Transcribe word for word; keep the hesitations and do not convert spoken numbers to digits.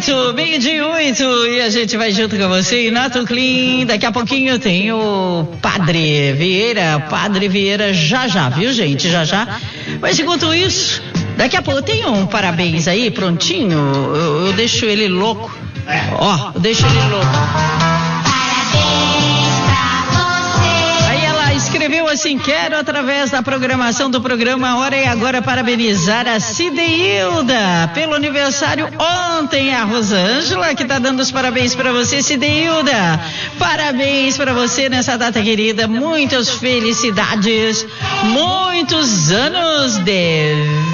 oito, meio de oito, e a gente vai junto com você, Nato Clean. Daqui a pouquinho tem o Padre Vieira, Padre Vieira já já, viu gente, já já. Mas enquanto isso, daqui a pouco tem um parabéns aí, prontinho, eu, eu deixo ele louco, ó, eu deixo ele louco. Escreveu assim: quero, através da programação do programa Hora e Agora, parabenizar a Cideilda pelo aniversário ontem. A Rosângela que tá dando os parabéns para você, Cideilda. Parabéns para você nessa data querida, muitas felicidades, muitos anos de